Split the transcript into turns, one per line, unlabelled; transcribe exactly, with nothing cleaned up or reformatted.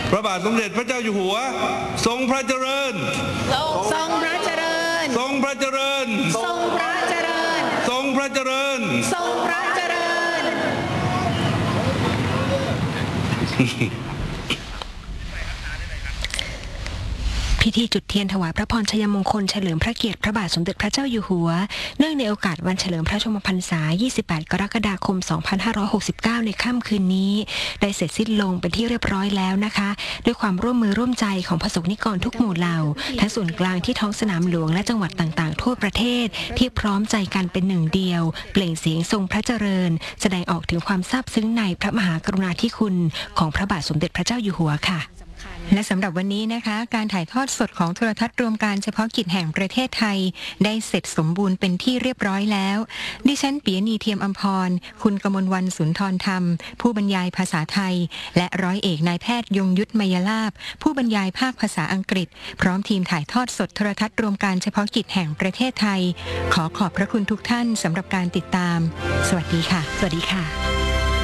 พระบาทสมเด็จพระเจ้าอยู่หัวทรงพระเจริญ
ทรงพระเจริญ
ทรงพระเจริญ
ทรงพระเจริญ
ทรงพระเจริญ
ทรงพระเจริญ
พิธีจุดเทียนถวายพระพรชัยมงคลเฉลิมพระเกียรติพระบาทสมเด็จพระเจ้าอยู่หัวเนื่องในโอกาสวันเฉลิมพระชนมพรรษา ยี่สิบแปด กรกฎาคม สองพันห้าร้อยหกสิบเก้า ในค่ำคืนนี้ได้เสร็จสิ้นลงเป็นที่เรียบร้อยแล้วนะคะด้วยความร่วมมือร่วมใจของประสบนิกรทุกหมู่เหล่าทั้งส่วนกลางที่ท้องสนามหลวงและจังหวัดต่างๆทั่วประเทศที่พร้อมใจกันเป็นหนึ่งเดียวเปล่งเสียงทรงพระเจริญแสดงออกถึงความซาบซึ้งในพระมหากรุณาธิคุณของพระบาทสมเด็จพระเจ้าอยู่หัวค่ะและสำหรับวันนี้นะคะการถ่ายทอดสดของโทรทัศน์รวมการเฉพาะกิจแห่งประเทศไทยได้เสร็จสมบูรณ์เป็นที่เรียบร้อยแล้วดิฉันปิยณีเทียมอำพรคุณกมลวรรณสุนทรธรรมผู้บรรยายภาษาไทยและร้อยเอกนายแพทย์ยงยุทธมยลาภผู้บรรยายภาคภาษาอังกฤษพร้อมทีมถ่ายทอดสดโทรทัศน์รวมการเฉพาะกิจแห่งประเทศไทยขอขอบพระคุณทุกท่านสำหรับการติดตามสวัสดีค่ะ
สวัสดีค่ะ